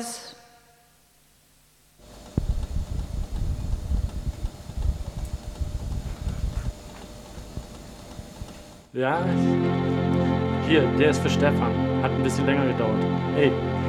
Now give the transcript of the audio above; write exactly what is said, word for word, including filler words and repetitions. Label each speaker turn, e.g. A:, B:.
A: was?
B: Ja, hier, der ist für Stefan. Hat ein bisschen länger gedauert. Ey,